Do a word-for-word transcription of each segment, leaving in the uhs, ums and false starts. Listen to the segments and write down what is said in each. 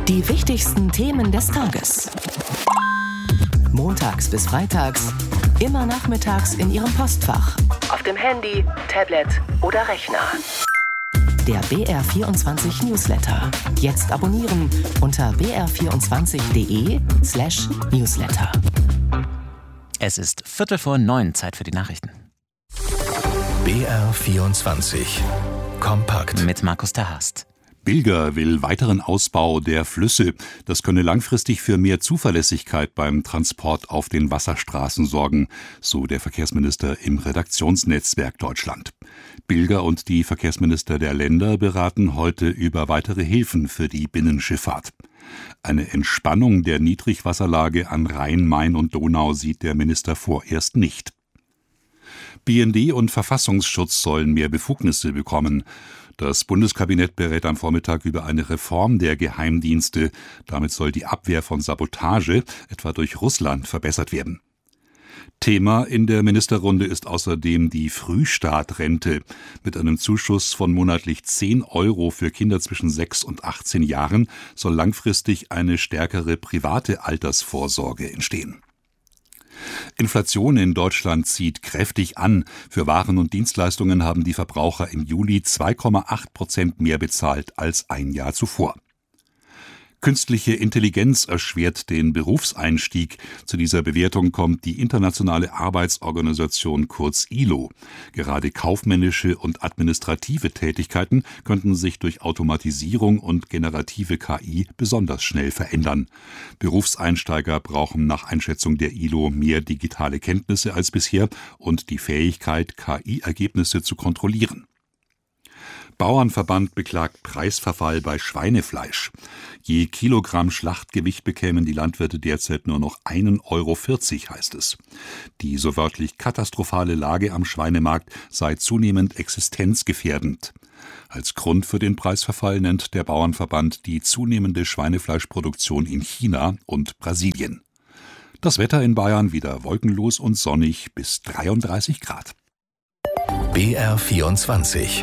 Die wichtigsten Themen des Tages. Montags bis freitags, immer nachmittags in Ihrem Postfach, auf dem Handy, Tablet oder Rechner. Der B R vierundzwanzig Newsletter. Jetzt abonnieren unter b r vierundzwanzig punkt d e slash newsletter. Es ist Viertel vor neun, Zeit für die Nachrichten. B R vierundzwanzig. Kompakt. Mit Markus Terhast. Bilger will weiteren Ausbau der Flüsse. Das könne langfristig für mehr Zuverlässigkeit beim Transport auf den Wasserstraßen sorgen, so der Verkehrsminister im Redaktionsnetzwerk Deutschland. Bilger und die Verkehrsminister der Länder beraten heute über weitere Hilfen für die Binnenschifffahrt. Eine Entspannung der Niedrigwasserlage an Rhein, Main und Donau sieht der Minister vorerst nicht. B N D und Verfassungsschutz sollen mehr Befugnisse bekommen. Das Bundeskabinett berät am Vormittag über eine Reform der Geheimdienste. Damit soll die Abwehr von Sabotage, etwa durch Russland, verbessert werden. Thema in der Ministerrunde ist außerdem die Frühstartrente. Mit einem Zuschuss von monatlich zehn Euro für Kinder zwischen sechs und achtzehn Jahren soll langfristig eine stärkere private Altersvorsorge entstehen. Inflation in Deutschland zieht kräftig an. Für Waren und Dienstleistungen haben die Verbraucher im Juli zwei Komma acht Prozent mehr bezahlt als ein Jahr zuvor. Künstliche Intelligenz erschwert den Berufseinstieg. Zu dieser Bewertung kommt die Internationale Arbeitsorganisation kurz I L O. Gerade kaufmännische und administrative Tätigkeiten könnten sich durch Automatisierung und generative K I besonders schnell verändern. Berufseinsteiger brauchen nach Einschätzung der I L O mehr digitale Kenntnisse als bisher und die Fähigkeit, K I-Ergebnisse zu kontrollieren. Bauernverband beklagt Preisverfall bei Schweinefleisch. Je Kilogramm Schlachtgewicht bekämen die Landwirte derzeit nur noch ein Euro vierzig, heißt es. Die so wörtlich katastrophale Lage am Schweinemarkt sei zunehmend existenzgefährdend. Als Grund für den Preisverfall nennt der Bauernverband die zunehmende Schweinefleischproduktion in China und Brasilien. Das Wetter in Bayern wieder wolkenlos und sonnig bis dreiunddreißig Grad. B R vierundzwanzig.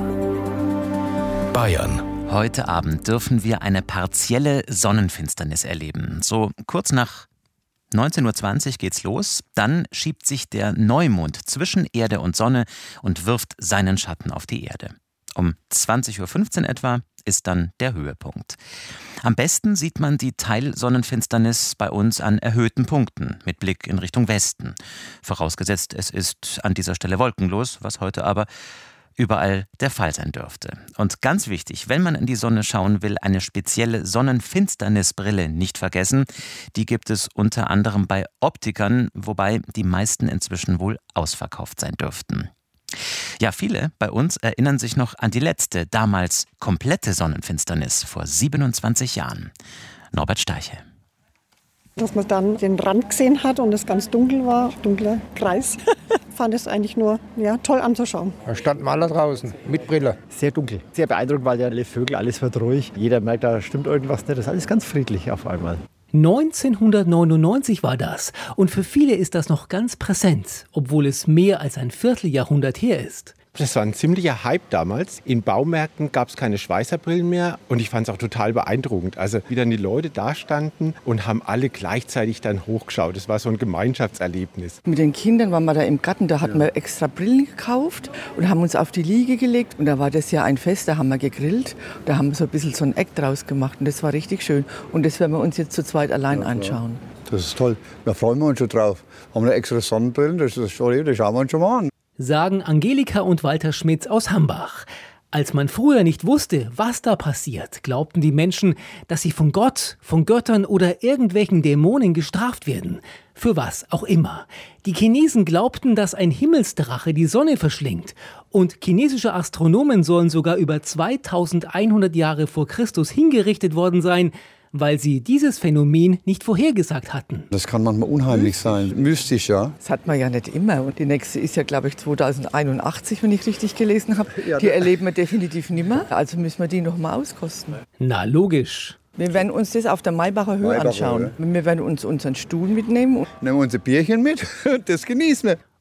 Bayern. Heute Abend dürfen wir eine partielle Sonnenfinsternis erleben. So kurz nach neunzehn Uhr zwanzig geht's los. Dann schiebt sich der Neumond zwischen Erde und Sonne und wirft seinen Schatten auf die Erde. Um zwanzig Uhr fünfzehn etwa ist dann der Höhepunkt. Am besten sieht man die Teilsonnenfinsternis bei uns an erhöhten Punkten mit Blick in Richtung Westen. Vorausgesetzt, es ist an dieser Stelle wolkenlos, was heute aber überall der Fall sein dürfte. Und ganz wichtig, wenn man in die Sonne schauen will, eine spezielle Sonnenfinsternisbrille nicht vergessen. Die gibt es unter anderem bei Optikern, wobei die meisten inzwischen wohl ausverkauft sein dürften. Ja, viele bei uns erinnern sich noch an die letzte, damals komplette Sonnenfinsternis vor siebenundzwanzig Jahren. Norbert Steiche. Dass man dann den Rand gesehen hat und es ganz dunkel war, dunkler Kreis, fand es eigentlich nur ja, toll anzuschauen. Da standen wir alle draußen mit Brille. Sehr dunkel, sehr beeindruckend, weil ja alle Vögel, alles wird ruhig. Jeder merkt, da stimmt irgendwas nicht, das ist alles ganz friedlich auf einmal. neunzehnhundertneunundneunzig war das und für viele ist das noch ganz präsent, obwohl es mehr als ein Vierteljahrhundert her ist. Das war ein ziemlicher Hype damals. In Baumärkten gab es keine Schweißerbrillen mehr und ich fand es auch total beeindruckend. Also wie dann die Leute da standen und haben alle gleichzeitig dann hochgeschaut. Das war so ein Gemeinschaftserlebnis. Mit den Kindern waren wir da im Garten, da hatten wir extra Brillen gekauft und haben uns auf die Liege gelegt. Und da war das ja ein Fest, da haben wir gegrillt. Da haben wir so ein bisschen so ein Eck draus gemacht und das war richtig schön. Und das werden wir uns jetzt zu zweit allein anschauen. Das ist toll, da freuen wir uns schon drauf. Haben wir extra Sonnenbrillen, das ist toll, das schauen wir uns schon mal an. Sagen Angelika und Walter Schmitz aus Hambach. Als man früher nicht wusste, was da passiert, glaubten die Menschen, dass sie von Gott, von Göttern oder irgendwelchen Dämonen gestraft werden. Für was auch immer. Die Chinesen glaubten, dass ein Himmelsdrache die Sonne verschlingt. Und chinesische Astronomen sollen sogar über zweitausendeinhundert Jahre vor Christus hingerichtet worden sein, weil sie dieses Phänomen nicht vorhergesagt hatten. Das kann manchmal unheimlich sein, mystisch, ja. Das hat man ja nicht immer. Und die nächste ist ja, glaube ich, zweitausendeinundachtzig, wenn ich richtig gelesen habe. Die erleben wir definitiv nicht mehr. Also müssen wir die noch mal auskosten. Na, logisch. Wir werden uns das auf der Maybacher Höhe Maybacher anschauen. Höhe. Wir werden uns unseren Stuhl mitnehmen. Nehmen wir unser Bierchen mit, das genießen wir.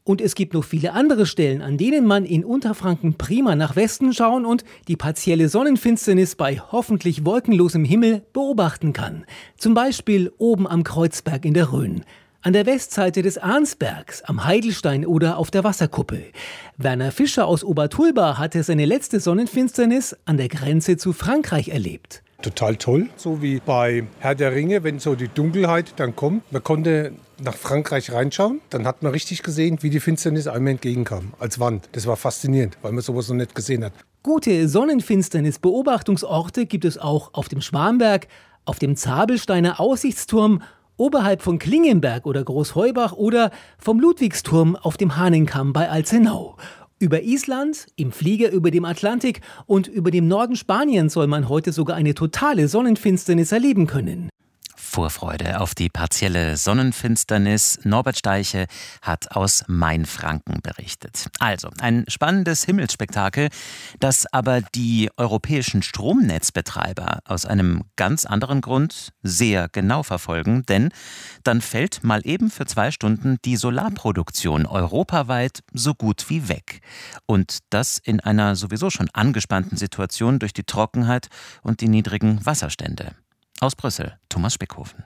Und es gibt noch viele andere Stellen, an denen man in Unterfranken prima nach Westen schauen und die partielle Sonnenfinsternis bei hoffentlich wolkenlosem Himmel beobachten kann. Zum Beispiel oben am Kreuzberg in der Rhön, an der Westseite des Arnsbergs, am Heidelstein oder auf der Wasserkuppel. Werner Fischer aus Obertulba hatte seine letzte Sonnenfinsternis an der Grenze zu Frankreich erlebt. Total toll, so wie bei Herr der Ringe, wenn so die Dunkelheit dann kommt. Man konnte nach Frankreich reinschauen, dann hat man richtig gesehen, wie die Finsternis einem entgegenkam, als Wand. Das war faszinierend, weil man sowas noch nicht gesehen hat. Gute Sonnenfinsternis-Beobachtungsorte gibt es auch auf dem Schwamberg, auf dem Zabelsteiner Aussichtsturm, oberhalb von Klingenberg oder Großheubach oder vom Ludwigsturm auf dem Hahnenkamm bei Alzenau. Über Island, im Flieger über dem Atlantik und über dem Norden Spaniens soll man heute sogar eine totale Sonnenfinsternis erleben können. Vorfreude auf die partielle Sonnenfinsternis. Norbert Steiche hat aus Mainfranken berichtet. Also, ein spannendes Himmelsspektakel, das aber die europäischen Stromnetzbetreiber aus einem ganz anderen Grund sehr genau verfolgen, denn dann fällt mal eben für zwei Stunden die Solarproduktion europaweit so gut wie weg. Und das in einer sowieso schon angespannten Situation durch die Trockenheit und die niedrigen Wasserstände. Aus Brüssel, Thomas Spickhofen.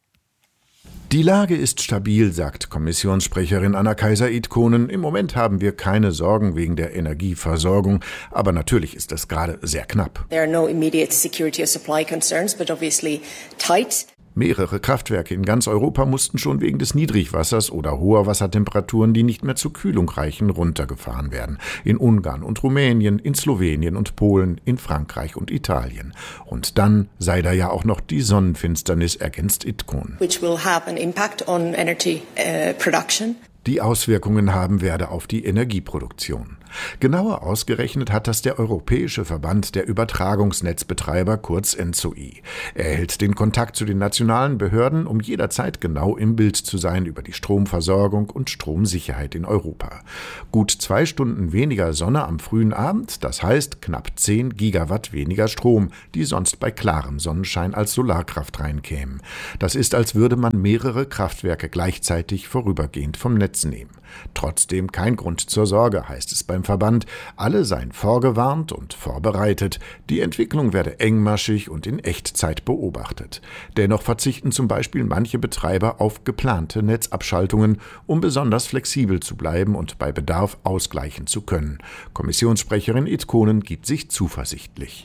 Die Lage ist stabil, sagt Kommissionssprecherin Anna Kaiser-Itkonen. Im Moment haben wir keine Sorgen wegen der Energieversorgung, aber natürlich ist es gerade sehr knapp. There are no immediate security of supply concerns, but obviously tight. Mehrere Kraftwerke in ganz Europa mussten schon wegen des Niedrigwassers oder hoher Wassertemperaturen, die nicht mehr zur Kühlung reichen, runtergefahren werden. In Ungarn und Rumänien, in Slowenien und Polen, in Frankreich und Italien. Und dann sei da ja auch noch die Sonnenfinsternis, ergänzt Itkonen. Which will have an impact on energy uh, production. Die Auswirkungen haben werde auf die Energieproduktion. Genauer ausgerechnet hat das der Europäische Verband der Übertragungsnetzbetreiber, kurz E N Z O I. Er hält den Kontakt zu den nationalen Behörden, um jederzeit genau im Bild zu sein über die Stromversorgung und Stromsicherheit in Europa. Gut zwei Stunden weniger Sonne am frühen Abend, das heißt knapp zehn Gigawatt weniger Strom, die sonst bei klarem Sonnenschein als Solarkraft reinkämen. Das ist, als würde man mehrere Kraftwerke gleichzeitig vorübergehend vom Netz nehmen. Trotzdem kein Grund zur Sorge, heißt es beim Verband. Alle seien vorgewarnt und vorbereitet. Die Entwicklung werde engmaschig und in Echtzeit beobachtet. Dennoch verzichten zum Beispiel manche Betreiber auf geplante Netzabschaltungen, um besonders flexibel zu bleiben und bei Bedarf ausgleichen zu können. Kommissionssprecherin Itkonen gibt sich zuversichtlich.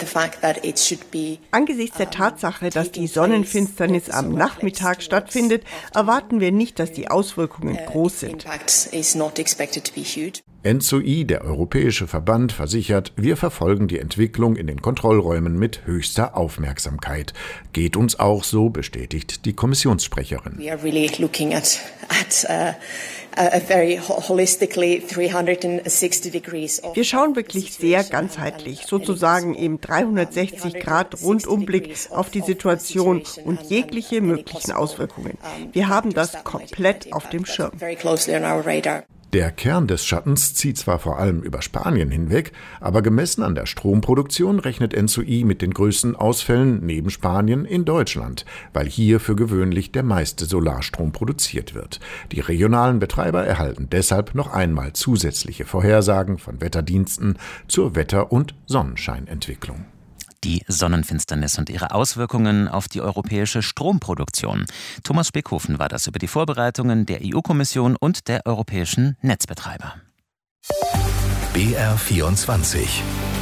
Angesichts der Tatsache, dass die Sonnenfinsternis am Nachmittag stattfindet, erwarten wir nicht, dass die Auswirkungen groß sind. E N Z O I, der Europäische Verband, versichert, wir verfolgen die Entwicklung in den Kontrollräumen mit höchster Aufmerksamkeit. Geht uns auch so, bestätigt die Kommissionssprecherin. We are really looking at, at uh, a very holistically three sixty degrees. Wir schauen wirklich sehr ganzheitlich, sozusagen im dreihundertsechzig Grad Rundumblick auf die Situation und jegliche möglichen Auswirkungen. Wir haben das komplett auf dem Schirm. Der Kern des Schattens zieht zwar vor allem über Spanien hinweg, aber gemessen an der Stromproduktion rechnet E N Z O I mit den größten Ausfällen neben Spanien in Deutschland, weil hier für gewöhnlich der meiste Solarstrom produziert wird. Die regionalen Betreiber erhalten deshalb noch einmal zusätzliche Vorhersagen von Wetterdiensten zur Wetter- und Sonnenscheinentwicklung. Die Sonnenfinsternis und ihre Auswirkungen auf die europäische Stromproduktion. Thomas Spickhofen war das über die Vorbereitungen der E U-Kommission und der europäischen Netzbetreiber. B R vierundzwanzig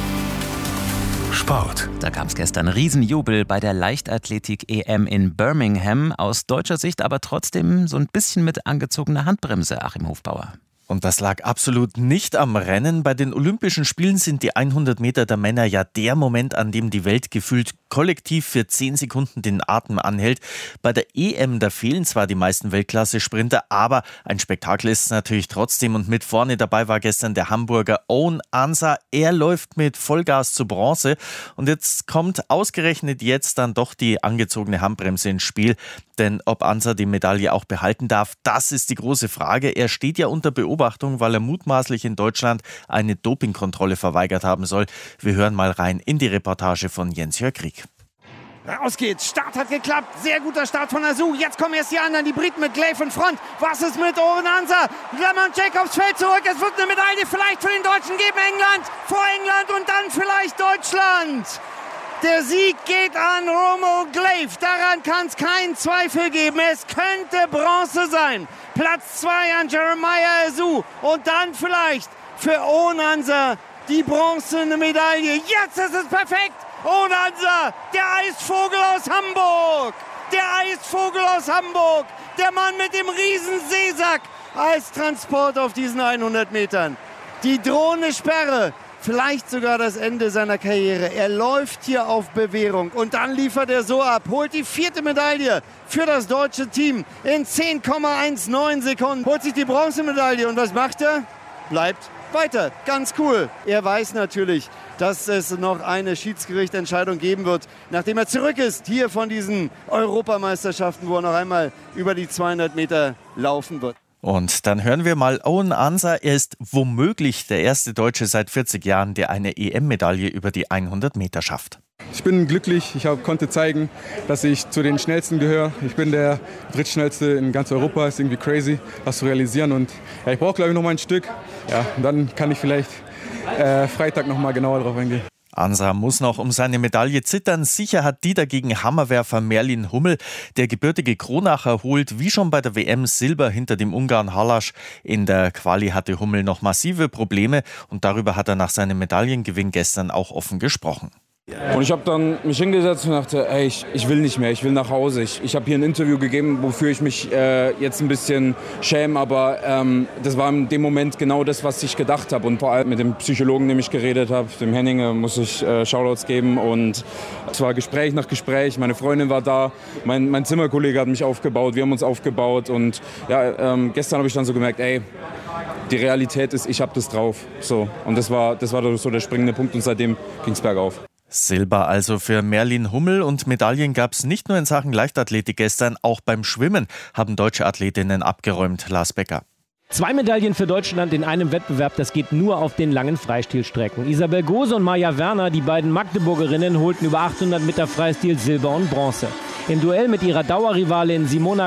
Sport. Da gab es gestern Riesenjubel bei der Leichtathletik-E M in Birmingham. Aus deutscher Sicht aber trotzdem so ein bisschen mit angezogener Handbremse, Achim Hofbauer. Und das lag absolut nicht am Rennen. Bei den Olympischen Spielen sind die hundert Meter der Männer ja der Moment, an dem die Welt gefühlt kollektiv für zehn Sekunden den Atem anhält. Bei der E M, da fehlen zwar die meisten Weltklasse-Sprinter, aber ein Spektakel ist es natürlich trotzdem. Und mit vorne dabei war gestern der Hamburger Owen Ansah. Er läuft mit Vollgas zu Bronze. Und jetzt kommt ausgerechnet jetzt dann doch die angezogene Handbremse ins Spiel. Denn ob Ansah die Medaille auch behalten darf, das ist die große Frage. Er steht ja unter Beobachtung, weil er mutmaßlich in Deutschland eine Dopingkontrolle verweigert haben soll. Wir hören mal rein in die Reportage von Jens-Jörg Krieg. Raus geht's. Start hat geklappt. Sehr guter Start von Azu. Jetzt kommen erst die anderen. Die Briten mit Glaive in Front. Was ist mit Owen Ansa? Lemon Jacobs fällt zurück. Es wird eine Medaille vielleicht für den Deutschen geben. England vor England und dann vielleicht Deutschland. Der Sieg geht an Romo Glaive. Daran kann es keinen Zweifel geben. Es könnte Bronze sein. Platz zwei an Jeremiah Azu. Und dann vielleicht für Owen Ansa die bronzene Medaille. Jetzt ist es perfekt. Owen Ansa, der Eisvogel aus Hamburg. Der Eisvogel aus Hamburg. Der Mann mit dem riesen Seesack als Transport auf diesen hundert Metern. Die drohende Sperre. Vielleicht sogar das Ende seiner Karriere. Er läuft hier auf Bewährung und dann liefert er so ab. Holt die vierte Medaille für das deutsche Team in zehn Komma neunzehn Sekunden. Holt sich die Bronzemedaille und was macht er? Bleibt weiter. Ganz cool. Er weiß natürlich, dass es noch eine Schiedsgerichtentscheidung geben wird, nachdem er zurück ist hier von diesen Europameisterschaften, wo er noch einmal über die zweihundert Meter laufen wird. Und dann hören wir mal Owen Ansa. Er ist womöglich der erste Deutsche seit vierzig Jahren, der eine E M-Medaille über die hundert Meter schafft. Ich bin glücklich. Ich hab, konnte zeigen, dass ich zu den Schnellsten gehöre. Ich bin der drittschnellste in ganz Europa. Ist irgendwie crazy, das zu realisieren. Und ja, ich brauche, glaube ich, noch mal ein Stück. Ja, und dann kann ich vielleicht äh, Freitag noch mal genauer drauf eingehen. Ansa muss noch um seine Medaille zittern. Sicher hat die dagegen Hammerwerfer Merlin Hummel. Der gebürtige Kronacher holt wie schon bei der W M Silber hinter dem Ungarn Halas. In der Quali hatte Hummel noch massive Probleme und darüber hat er nach seinem Medaillengewinn gestern auch offen gesprochen. Und ich habe dann mich hingesetzt und dachte, ey, ich, ich will nicht mehr, ich will nach Hause. Ich, ich habe hier ein Interview gegeben, wofür ich mich äh, jetzt ein bisschen schäme, aber ähm, das war in dem Moment genau das, was ich gedacht habe. Und vor allem mit dem Psychologen, dem ich geredet habe, dem Henninge, muss ich äh, Shoutouts geben. Und es war Gespräch nach Gespräch, meine Freundin war da, mein, mein Zimmerkollege hat mich aufgebaut, wir haben uns aufgebaut. Und ja, ähm, gestern habe ich dann so gemerkt, ey, die Realität ist, ich habe das drauf. So. Und das war, das war so der springende Punkt und seitdem ging es bergauf. Silber also für Merlin Hummel und Medaillen gab es nicht nur in Sachen Leichtathletik gestern, auch beim Schwimmen haben deutsche Athletinnen abgeräumt. Lars Becker. Zwei Medaillen für Deutschland in einem Wettbewerb, das geht nur auf den langen Freistilstrecken. Isabel Gose und Maja Werner, die beiden Magdeburgerinnen, holten über achthundert Meter Freistil Silber und Bronze. Im Duell mit ihrer Dauerrivalin Simona